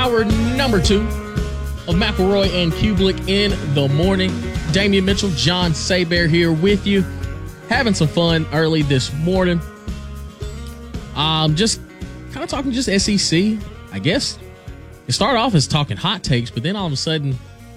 Hour number 2 of McElroy and Kublik in the morning. Damian Mitchell, John Saber here with you. Having some fun early this morning. Just kind of talking just SEC, I guess. It started off as talking hot takes, but then all of a sudden,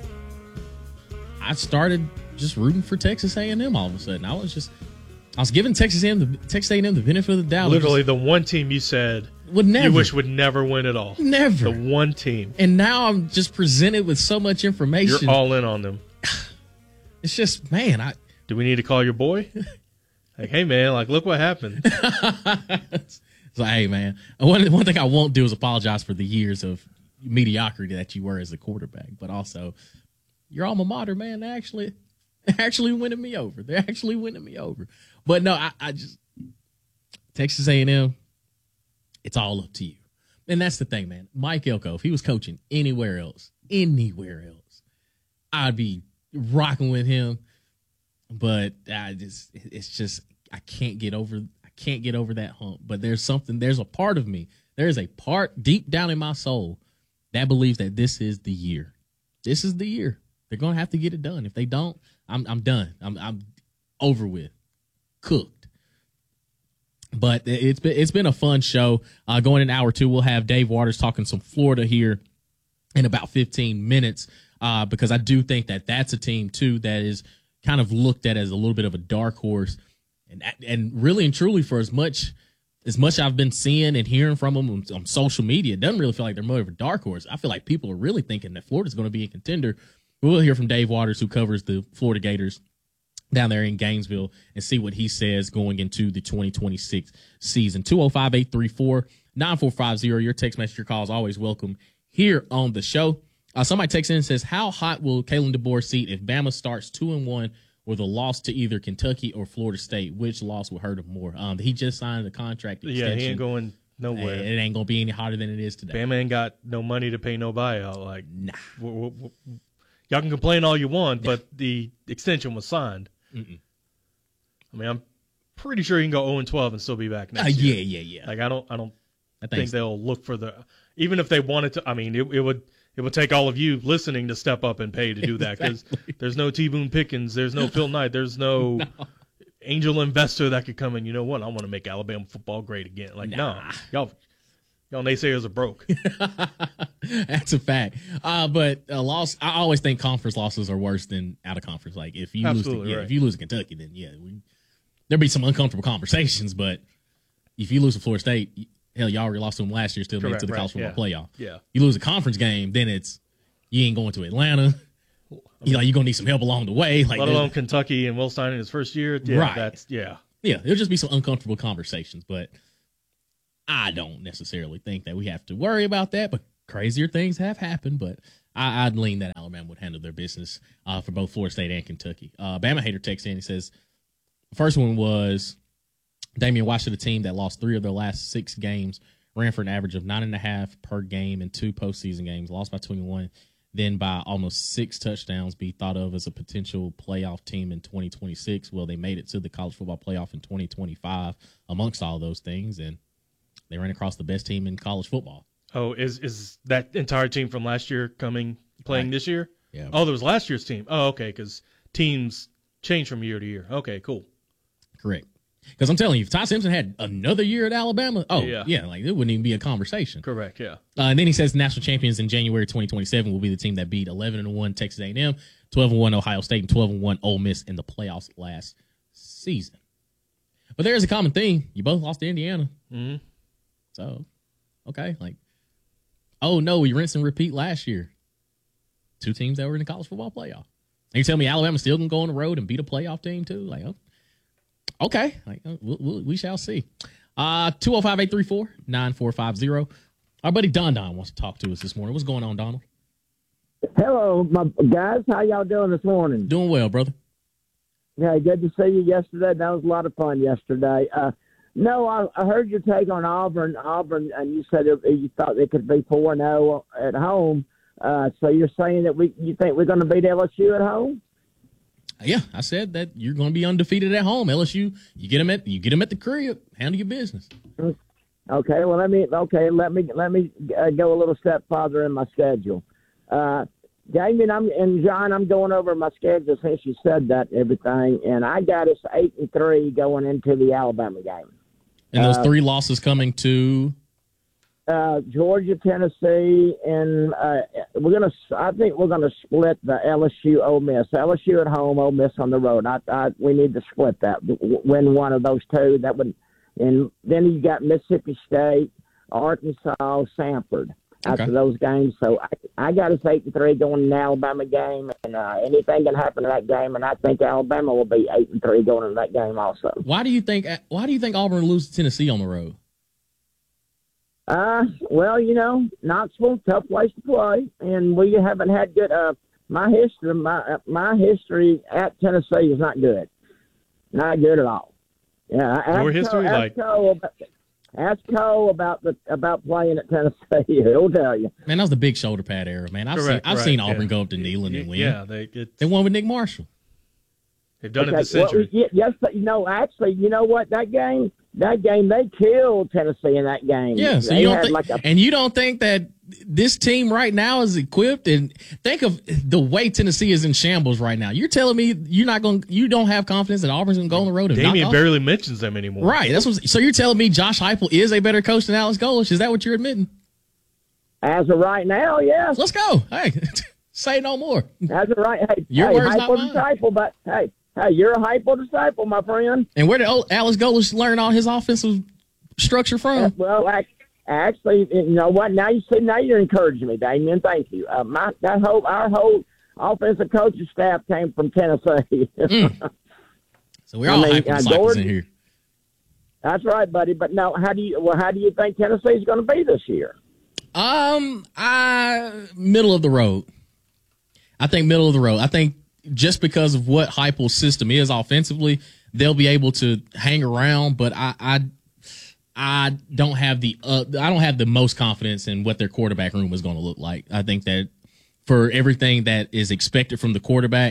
I started just rooting for Texas A&M all of a sudden. I was giving Texas A&M the benefit of the doubt. Literally the one team you said you wish would never win at all. Never. The one team. And now I'm just presented with so much information. You're all in on them. It's just, man, do we need to call your boy? Like, hey, man, look what happened. It's like, hey, man, one thing I won't do is apologize for the years of mediocrity that you were as a quarterback, but also your alma mater, man, they're actually winning me over. They're actually winning me over. But no, I just Texas A&M, it's all up to you. And that's the thing, man. Mike Elko, if he was coaching anywhere else, I'd be rocking with him. But it's just I can't get over that hump. But there's a part of me. There is a part deep down in my soul that believes that this is the year. This is the year. They're gonna have to get it done. If they don't, I'm done. I'm over with. Cooked. But it's been a fun show. Going in hour 2, we'll have Dave Waters talking some Florida here in about 15 minutes because I do think that that's a team too that is kind of looked at as a little bit of a dark horse, and really and truly for as much I've been seeing and hearing from them on social media, it doesn't really feel like they're more of a dark horse. I feel like people are really thinking that Florida's going to be a contender. We'll hear from Dave Waters, who covers the Florida Gators down there in Gainesville, and see what he says going into the 2026 season. 205-834-9450. Your text message, your call is always welcome here on the show. Somebody texts in and says, how hot will Kalen DeBoer seat if Bama starts 2-1 with a loss to either Kentucky or Florida State? Which loss will hurt him more? He just signed a contract extension. Yeah, he ain't going nowhere. It ain't going to be any hotter than it is today. Bama ain't got no money to pay no buyout. Nah. Y'all can complain all you want, but the extension was signed. Mm-mm. I mean, I'm pretty sure you can go 0-12 and still be back next year. Yeah. I don't think they'll look for even if they wanted to. I mean, it would take all of you listening to step up and pay to do that because there's no T. Boone Pickens, there's no Phil Knight, there's no angel investor that could come in. You know what? I want to make Alabama football great again. No, y'all naysayers are broke. That's a fact. But a loss, I always think conference losses are worse than out of conference. Like if you lose to Kentucky, then there'll be some uncomfortable conversations. But if you lose to Florida State, hell, y'all already lost to them last year, still made it to the college football playoff. Yeah. You lose a conference game, then you ain't going to Atlanta. You're gonna need some help along the way. Let alone Kentucky and Will Stein in his first year. Yeah, right. Yeah, it'll just be some uncomfortable conversations, but I don't necessarily think that we have to worry about that, but crazier things have happened. But I'd lean that Alabama would handle their business for both Florida State and Kentucky. Bama Hater texts in. He says, the first one was Damian Watch, a team that lost 3 of their last 6 games, ran for an average of 9.5 per game in 2 postseason games, lost by 21, then by almost 6 touchdowns, be thought of as a potential playoff team in 2026. Well, they made it to the college football playoff in 2025 amongst all those things, and they ran across the best team in college football. Oh, is that entire team from last year playing this year? Yeah. Oh, there was last year's team. Oh, okay, because teams change from year to year. Okay, cool. Correct. Because I'm telling you, if Ty Simpson had another year at Alabama, it wouldn't even be a conversation. Correct, yeah. And then he says national champions in January 2027 will be the team that beat 11-1 Texas A&M, 12-1 Ohio State, and 12-1 Ole Miss in the playoffs last season. But there is a common theme. You both lost to Indiana. Mm-hmm. So, okay, oh no, we rinse and repeat last year. 2 teams that were in the college football playoff. And you tell me Alabama's still going to go on the road and beat a playoff team too? Okay, we shall see. 205-834-9450. Our buddy Don wants to talk to us this morning. What's going on, Donald? Hello, my guys. How y'all doing this morning? Doing well, brother. Yeah, good to see you yesterday. That was a lot of fun yesterday. No, I heard your take on Auburn, and you said you thought they could be 4-0 at home. So you're saying that you think we're going to beat LSU at home? Yeah, I said that you're going to be undefeated at home. LSU, you get them at the crib, handle your business. Okay, well let me go a little step farther in my schedule. Damien, and John, I'm going over my schedule since you said that and everything, and I got us 8-3 going into the Alabama game. And those 3 losses coming to Georgia, Tennessee, and I think we're gonna split the LSU Ole Miss. LSU at home, Ole Miss on the road. We need to split that. Win one of those two. That would, and then you got Mississippi State, Arkansas, Samford after those games. So I got us 8-3 going in the Alabama game, and anything can happen in that game. And I think Alabama will be 8-3 going into that game also. Why do you think Auburn will lose to Tennessee on the road? Well, Knoxville, tough place to play, and we haven't had good. My history at Tennessee is not good at all. Yeah, your history, ask Cole about playing at Tennessee. He'll tell you. Man, that was the big shoulder pad era, man. I've seen Auburn go up to Neyland and win. Yeah, they won with Nick Marshall. They've done it this century. Well, yes, but actually, you know what? That game, they killed Tennessee in that game. Yeah, so you don't think that this team right now is equipped? And think of the way Tennessee is in shambles right now. You're telling me you don't have confidence that Auburn's going to go on the road and Damian barely mentions them anymore. Right. So you're telling me Josh Heupel is a better coach than Alex Golesh? Is that what you're admitting? As of right now, yes. Let's go. Hey, say no more. As of right, your words, not mine. Disciple, but hey, you're a Heupel disciple, my friend. And where did Alex Golesh learn all his offensive structure from? Well, actually, you know what? Now you're encouraging me, Damien. Thank you. Our whole offensive coaching staff came from Tennessee. So we're all hyper in here. That's right, buddy. But now, how do you think Tennessee's going to be this year? Middle of the road. I think middle of the road. I think just because of what Heupel's system is offensively, they'll be able to hang around. But I don't have the most confidence in what their quarterback room is going to look like. I think that for everything that is expected from the quarterback,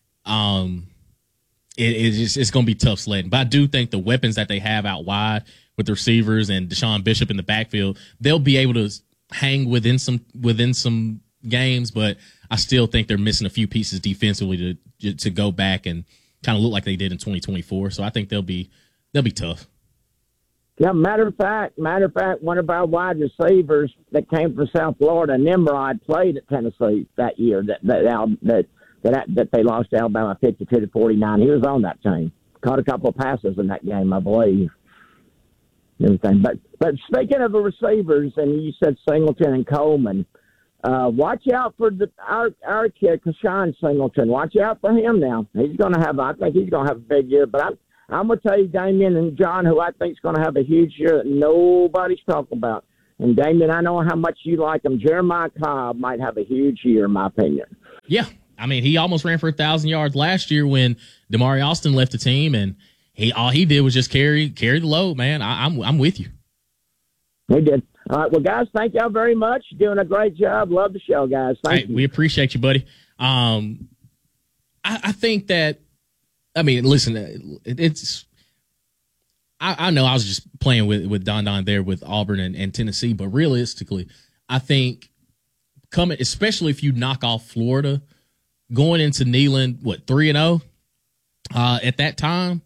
it's going to be tough sledding. But I do think the weapons that they have out wide with the receivers and Deshaun Bishop in the backfield, they'll be able to hang within some games. But I still think they're missing a few pieces defensively to go back and kind of look like they did in 2024. So I think they'll be tough. Yeah, matter of fact, one of our wide receivers that came from South Florida, Nimrod, played at Tennessee that year. That they lost to Alabama 52-49. He was on that team. Caught a couple of passes in that game, I believe. Everything, but speaking of the receivers, and you said Singleton and Coleman, watch out for our kid, Kashawn Singleton. Watch out for him now. I think he's going to have a big year. But I'm going to tell you, Damien and John, who I think is going to have a huge year that nobody's talking about. And, Damien, I know how much you like him. Jeremiah Cobb might have a huge year, in my opinion. Yeah. I mean, he almost ran for 1,000 yards last year when Damari Austin left the team, and all he did was just carry the load, man. I'm with you. He did. All right, well, guys, thank y'all very much. You're doing a great job. Love the show, guys. Thank you. We appreciate you, buddy. I think that, I mean, listen, I know I was just playing with Don there with Auburn and Tennessee, but realistically, I think especially if you knock off Florida, going into Neyland, 3-0 at that time,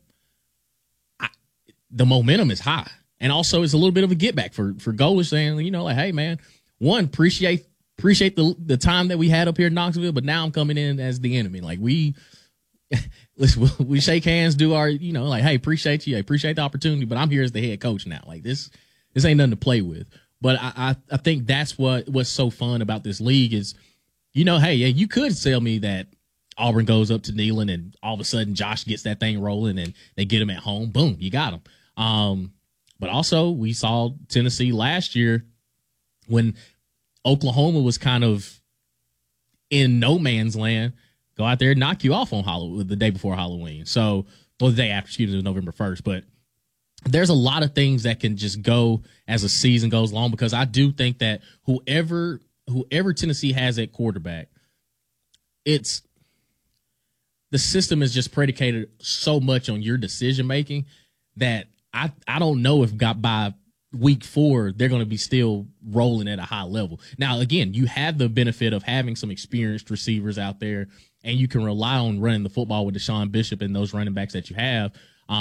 the momentum is high. And also it's a little bit of a get back for Golesh saying, hey, man, one, appreciate the time that we had up here in Knoxville, but now I'm coming in as the enemy. Like we shake hands, do our, hey, appreciate you. I appreciate the opportunity, but I'm here as the head coach now. Like this ain't nothing to play with. But I think that's what's so fun about this league is, hey, yeah, you could tell me that Auburn goes up to Neyland and all of a sudden Josh gets that thing rolling and they get him at home. Boom, you got him. But also we saw Tennessee last year when Oklahoma was kind of in no man's land, go out there and knock you off on the day before Halloween. The day after, November 1st. But there's a lot of things that can just go as a season goes along, because I do think that whoever Tennessee has at quarterback, the system is just predicated so much on your decision making that I don't know if by week 4, they're going to be still rolling at a high level. Now, again, you have the benefit of having some experienced receivers out there, and you can rely on running the football with Deshaun Bishop and those running backs that you have.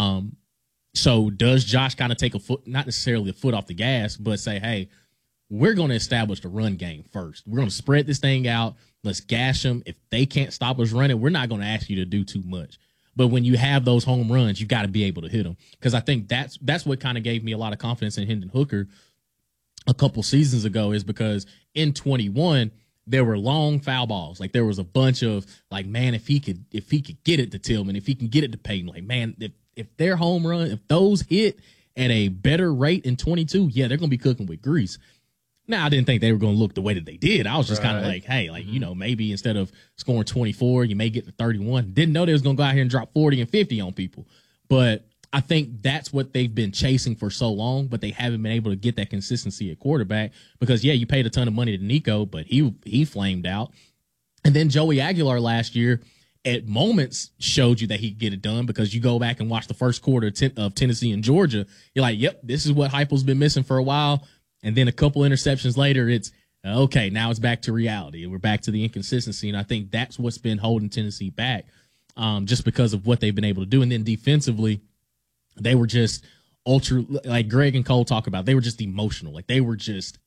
So does Josh kind of take a foot, not necessarily a foot off the gas, but say, hey, we're going to establish the run game first. We're going to spread this thing out. Let's gash them. If they can't stop us running, we're not going to ask you to do too much. But when you have those home runs, you got to be able to hit them. Because I think that's what kind of gave me a lot of confidence in Hendon Hooker a couple seasons ago, is because in 21, there were long foul balls. Like, there was a bunch of, like, man, if he could get it to Tillman, if he can get it to Peyton, like, man, if their home run, if those hit at a better rate in 22, yeah, they're going to be cooking with grease. Now, I didn't think they were going to look the way that they did. I was just kind of like, hey, like, you know, maybe instead of scoring 24, you may get to 31. Didn't know they was going to go out here and drop 40 and 50 on people. But I think that's what they've been chasing for so long, but they haven't been able to get that consistency at quarterback because, yeah, you paid a ton of money to Nico, but he flamed out. And then Joey Aguilar last year at moments showed you that he could get it done, because you go back and watch the first quarter of Tennessee and Georgia. You're like, yep, this is what Heupel's been missing for a while. And then a couple interceptions later, it's okay. Now it's back to reality. We're back to the inconsistency. And I think that's what's been holding Tennessee back, just because of what they've been able to do. And then defensively, they were just ultra, like Greg and Cole talk about, they were just emotional. Like, they were just,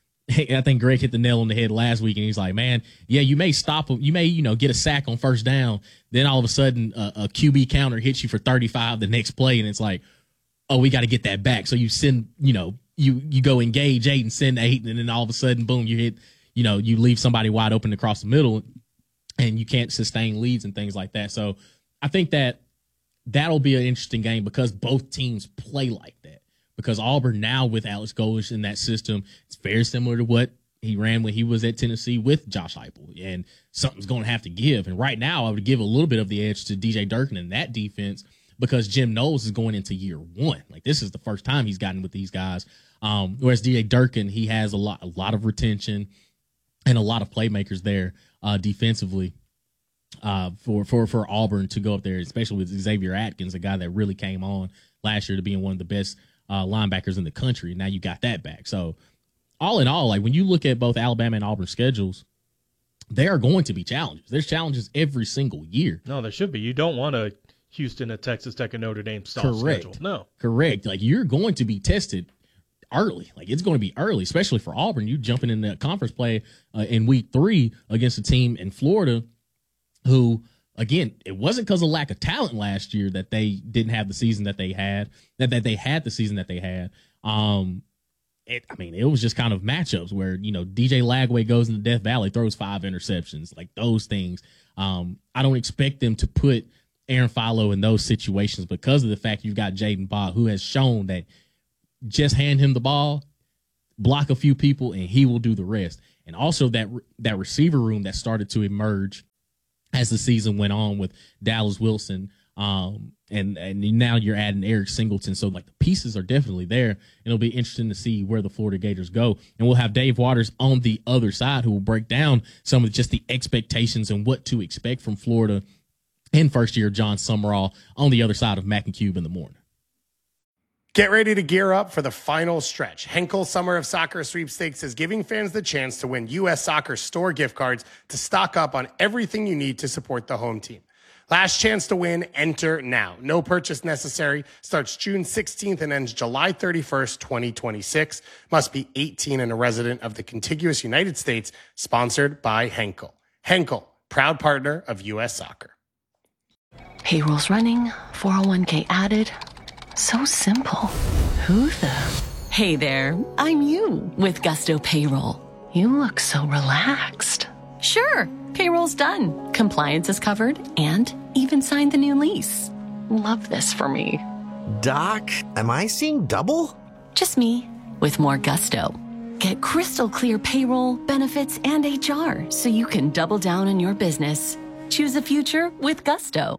I think Greg hit the nail on the head last week, and he's like, man, yeah, you may stop them. You may, get a sack on first down. Then all of a sudden a QB counter hits you for 35 the next play. And it's like, oh, we got to get that back. So you send, you go engage 8 and send 8, and then all of a sudden, boom, you hit, you leave somebody wide open across the middle, and you can't sustain leads and things like that. So I think that'll be an interesting game, because both teams play like that. Because Auburn now, with Alex Golesh in that system, it's very similar to what he ran when he was at Tennessee with Josh Heupel, and something's going to have to give. And right now, I would give a little bit of the edge to DJ Durkin in that defense, because Jim Knowles is going into year 1. Like, this is the first time he's gotten with these guys. Whereas DJ Durkin, he has a lot of retention and a lot of playmakers there defensively for Auburn to go up there, especially with Xavier Atkins, a guy that really came on last year to being one of the best linebackers in the country. Now you got that back. So all in all, like, when you look at both Alabama and Auburn schedules, there are going to be challenges. There's challenges every single year. No, there should be. You don't want a Houston, a Texas Tech, and Notre Dame style schedule. No. Correct. Like, you're going to be tested early. Like, it's going to be early, especially for Auburn. You jumping in the conference play in week 3 against a team in Florida who, again, it wasn't because of lack of talent last year that they didn't have the season that they had, that they had the season that they had. It was just kind of matchups where, DJ Lagway goes into Death Valley, throws 5 interceptions, like those things. I don't expect them to put Aaron Philo in those situations, because of the fact you've got Jaden Bach, who has shown that just hand him the ball, block a few people, and he will do the rest. And also that receiver room that started to emerge as the season went on with Dallas Wilson, and now you're adding Eric Singleton. So, like, the pieces are definitely there, and it'll be interesting to see where the Florida Gators go. And we'll have Dave Waters on the other side, who will break down some of just the expectations and what to expect from Florida and first-year John Summerall on the other side of Mac and Cube in the morning. Get ready to gear up for the final stretch. Henkel Summer of Soccer Sweepstakes is giving fans the chance to win U.S. Soccer store gift cards to stock up on everything you need to support the home team. Last chance to win, enter now. No purchase necessary. Starts June 16th and ends July 31st, 2026. Must be 18 and a resident of the contiguous United States. Sponsored by Henkel. Henkel, proud partner of U.S. Soccer. Payroll's running, 401k added. So simple. Who the? Hey there, I'm you with Gusto Payroll. You look so relaxed. Sure, payroll's done. Compliance is covered and even signed the new lease. Love this for me. Doc, am I seeing double? Just me with more Gusto. Get crystal clear payroll, benefits, and HR so you can double down on your business. Choose a future with Gusto.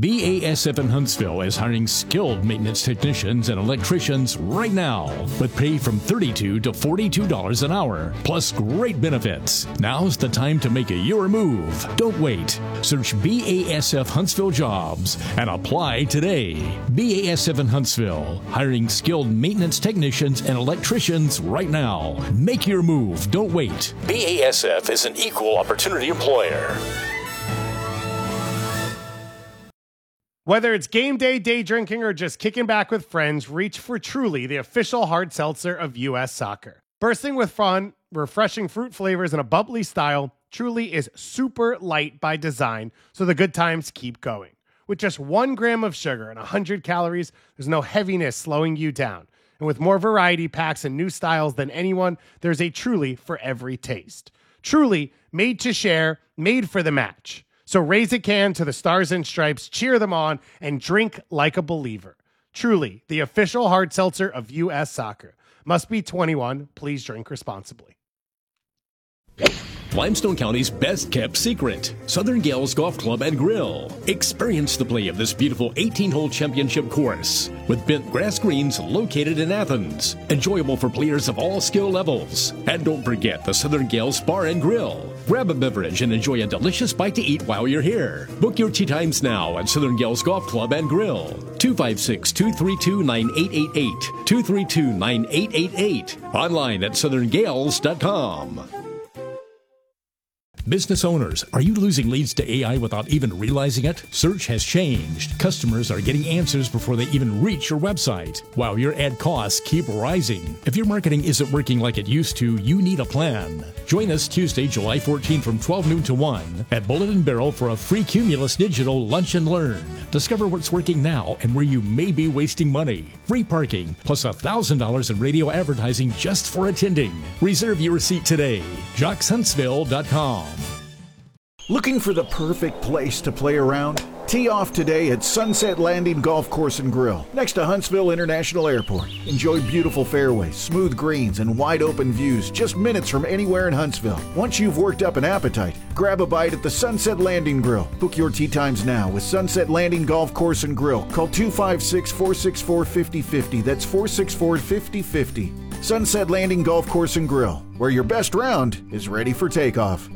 BASF in Huntsville is hiring skilled maintenance technicians and electricians right now with pay from $32 to $42 an hour, plus great benefits. Now's the time to make your move. Don't wait. Search BASF Huntsville Jobs and apply today. BASF in Huntsville, hiring skilled maintenance technicians and electricians right now. Make your move. Don't wait. BASF is an equal opportunity employer. Whether it's game day, day drinking, or just kicking back with friends, reach for Truly, the official hard seltzer of U.S. Soccer. Bursting with fun, refreshing fruit flavors, and a bubbly style, Truly is super light by design, so the good times keep going. With just 1 gram of sugar and 100 calories, there's no heaviness slowing you down. And with more variety packs and new styles than anyone, there's a Truly for every taste. Truly, made to share, made for the match. So raise a can to the Stars and Stripes, cheer them on, and drink like a believer. Truly, the official hard seltzer of U.S. Soccer. Must be 21. Please drink responsibly. Limestone County's best-kept secret, Southern Gales Golf Club and Grill. Experience the play of this beautiful 18-hole championship course with bent grass greens located in Athens. Enjoyable for players of all skill levels. And don't forget the Southern Gales Bar and Grill. Grab a beverage and enjoy a delicious bite to eat while you're here. Book your tee times now at Southern Gales Golf Club and Grill. 256-232-9888. 232-9888. Online at southerngales.com. Business owners, are you losing leads to AI without even realizing it? Search has changed. Customers are getting answers before they even reach your website, while your ad costs keep rising. If your marketing isn't working like it used to, you need a plan. Join us Tuesday, July 14 from 12 noon to 1 at Bullet and Barrel for a free Cumulus Digital Lunch and Learn. Discover what's working now and where you may be wasting money. Free parking, plus $1,000 in radio advertising just for attending. Reserve your seat today. JocksHuntsville.com. Looking for the perfect place to play around? Tee off today at Sunset Landing Golf Course and Grill, next to Huntsville International Airport. Enjoy beautiful fairways, smooth greens, and wide open views just minutes from anywhere in Huntsville. Once you've worked up an appetite, grab a bite at the Sunset Landing Grill. Book your tee times now with Sunset Landing Golf Course and Grill. Call 256-464-5050. That's 464-5050. Sunset Landing Golf Course and Grill, where your best round is ready for takeoff.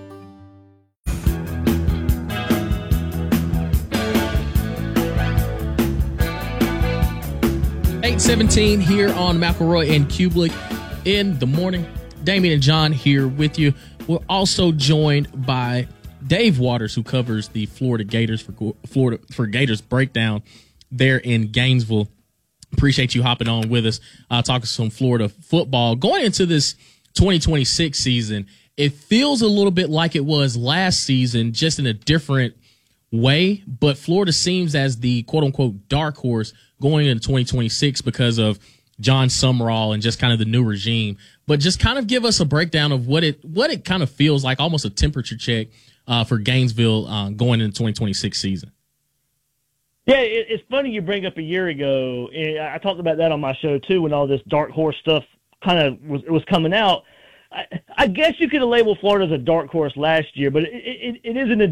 8:17 here on McElroy and Kublik in the morning. Damien and John here with you. We're also joined by Dave Waters, who covers the Florida Gators for Gators Breakdown there in Gainesville. Appreciate you hopping on with us, talking some Florida football. Going into this 2026 season, it feels a little bit like it was last season, just in a different way, but Florida seems as the quote-unquote dark horse going into 2026 because of John Sumrall and just kind of the new regime. But just kind of give us a breakdown of what it kind of feels like, almost a temperature check for Gainesville going into 2026 season. Yeah, it's funny you bring up a year ago. I talked about that on my show too, when all this dark horse stuff kind of was coming out. I guess you could have labeled Florida as a dark horse last year, but it isn't a